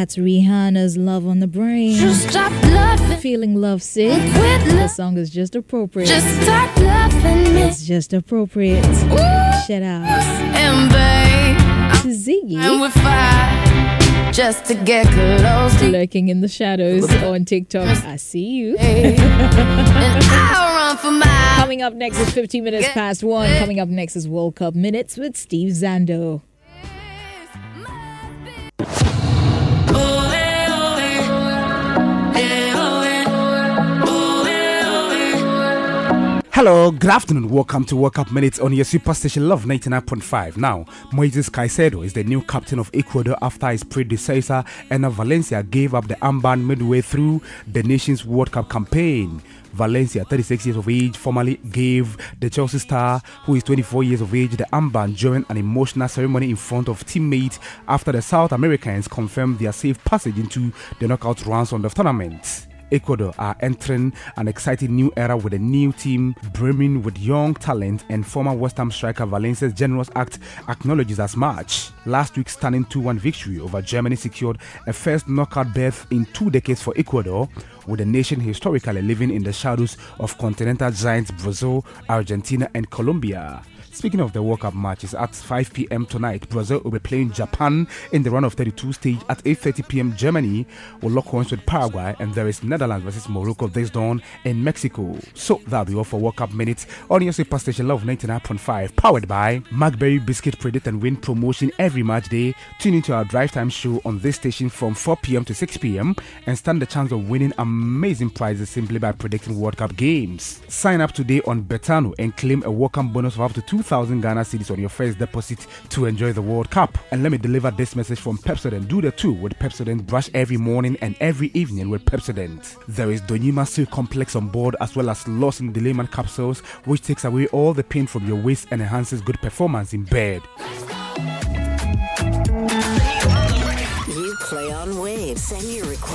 That's Rihanna's Love on the Brain. Just stop loving. Feeling lovesick? Quit The song is just appropriate. Just stop loving me. It's just appropriate. Ooh. Shout out And babe, to Ziggy. and we're fine just to get close to you. Lurking in the shadows on TikTok. I see you. And I'll run for miles. Coming up next is 15 minutes past 1. Coming up next is World Cup Minutes with Steve Zando. Hello, good afternoon. Welcome to World Cup Minutes on your Superstation Love 99.5. Now, Moises Caicedo is the new captain of Ecuador after his predecessor, Enner Valencia, gave up the armband midway through the nation's World Cup campaign. Valencia, 36 years of age, formally gave the Chelsea star, who is 24 years of age, the armband during an emotional ceremony in front of teammates after the South Americans confirmed their safe passage into the knockout rounds of the tournament. Ecuador are entering an exciting new era with a new team brimming with young talent, and former West Ham striker Valencia's generous act acknowledges as much. Last week's stunning 2-1 victory over Germany secured a first knockout berth in 2 decades for Ecuador, with the nation historically living in the shadows of continental giants Brazil, Argentina and Colombia. Speaking of the World Cup matches, at 5 p.m. tonight, Brazil will be playing Japan in the round of 32 stage. At 8:30 p.m, Germany will lock horns with Paraguay, and there is Netherlands versus Morocco this dawn in Mexico. So that'll be all for World Cup Minutes on your Superstation Love 99.5, powered by Macberry Biscuit. Predict and win promotion every match day. Tune into our drive time show on this station from 4 p.m. to 6 p.m. and stand the chance of winning amazing prizes simply by predicting World Cup games. Sign up today on Betano and claim a welcome bonus of up to 2,000 Ghana cedis on your first deposit to enjoy the World Cup. And let me deliver this message from Pepsodent. Do the two with Pepsodent. Brush every morning and every evening with Pepsodent. There is Donyima Silk Complex on board, as well as Loss in Delayman capsules, which takes away all the pain from your waist and enhances good performance in bed. You play on Waves. Send your request